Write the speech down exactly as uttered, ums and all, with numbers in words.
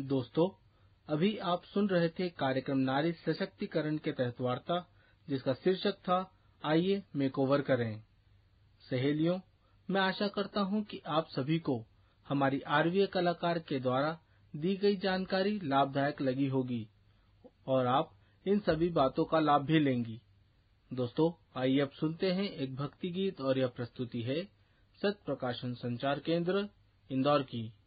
दोस्तों, अभी आप सुन रहे थे कार्यक्रम नारी सशक्तिकरण के तहत वार्ता, जिसका शीर्षक था आइए मेकओवर करें। सहेलियों, मैं आशा करता हूं कि आप सभी को हमारी आरवीए कलाकार के द्वारा दी गई जानकारी लाभदायक लगी होगी और आप इन सभी बातों का लाभ भी लेंगी। दोस्तों, आइए अब सुनते हैं एक भक्ति गीत और यह प्रस्तुति है सत्य प्रकाशन संचार केंद्र इंदौर की।